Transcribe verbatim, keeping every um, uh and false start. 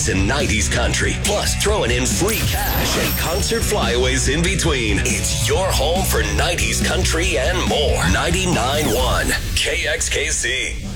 in nineties country, plus throwing in free cash and concert flyaways in between. It's your home for nineties country and more. ninety-nine point one K X K C.